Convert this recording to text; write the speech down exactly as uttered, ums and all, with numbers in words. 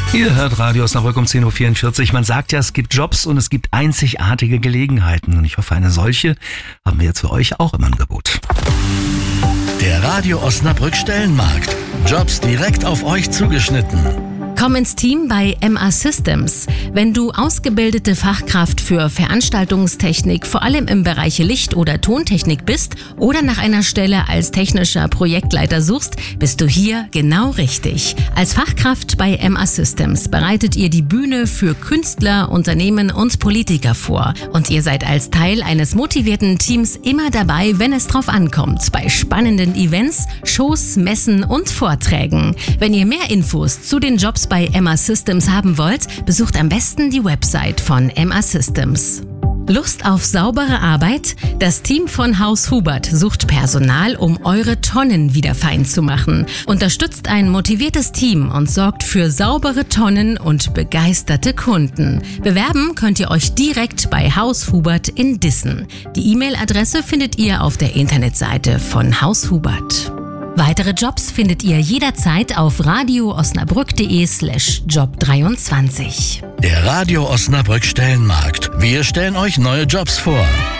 Ihr hört Radio Osnabrück um zehn Uhr vierundvierzig. Man sagt ja, es gibt Jobs und es gibt einzigartige Gelegenheiten. Und ich hoffe, eine solche haben wir jetzt für euch auch im Angebot. Der Radio Osnabrück Stellenmarkt. Jobs direkt auf euch zugeschnitten. Komm ins Team bei M A Systems. Wenn du ausgebildete Fachkraft für Veranstaltungstechnik, vor allem im Bereich Licht- oder Tontechnik bist oder nach einer Stelle als technischer Projektleiter suchst, bist du hier genau richtig. Als Fachkraft bei M A Systems bereitet ihr die Bühne für Künstler, Unternehmen und Politiker vor. Und ihr seid als Teil eines motivierten Teams immer dabei, wenn es drauf ankommt, bei spannenden Events, Shows, Messen und Vorträgen. Wenn ihr mehr Infos zu den Jobs bei M A Systems haben wollt, besucht am besten die Website von M A Systems. Lust auf saubere Arbeit? Das Team von Haus Hubert sucht Personal, um eure Tonnen wieder fein zu machen. Unterstützt ein motiviertes Team und sorgt für saubere Tonnen und begeisterte Kunden. Bewerben könnt ihr euch direkt bei Haus Hubert in Dissen. Die E-Mail-Adresse findet ihr auf der Internetseite von Haus Hubert. Weitere Jobs findet ihr jederzeit auf radioosnabrück.de slash job dreiundzwanzig. Der Radio Osnabrück Stellenmarkt. Wir stellen euch neue Jobs vor.